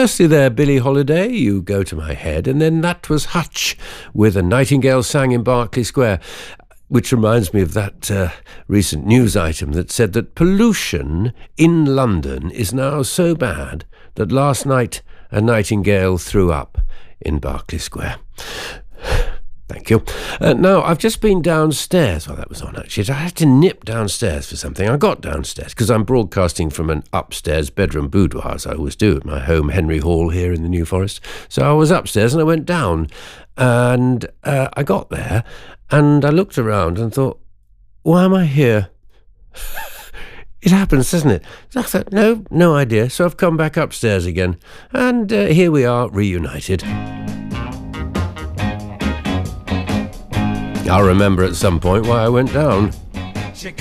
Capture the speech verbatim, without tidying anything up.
Firstly there, Billie Holiday, You Go to My Head, and then that was Hutch with A Nightingale Sang in Berkeley Square, which reminds me of that uh, recent news item that said that pollution in London is now so bad that last night a nightingale threw up in Berkeley Square. Thank you. Uh, now, I've just been downstairs while that was on, actually. I had to nip downstairs for something. I got downstairs because I'm broadcasting from an upstairs bedroom boudoir, as I always do at my home, Henry Hall, here in the New Forest. So I was upstairs and I went down, and uh, I got there and I looked around and thought, why am I here? It happens, doesn't it? So I thought, no, no idea. So I've come back upstairs again, and uh, here we are, reunited. I'll remember at some point why I went down.